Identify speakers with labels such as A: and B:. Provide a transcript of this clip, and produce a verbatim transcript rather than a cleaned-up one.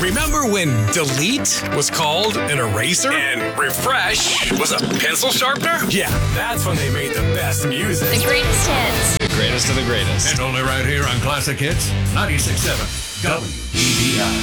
A: Remember when delete was called an eraser? And refresh was a pencil sharpener? Yeah, that's when they made the best music.
B: The greatest hits.
C: The greatest of the greatest.
D: And only right here on Classic Hits ninety-six point seven W E B I.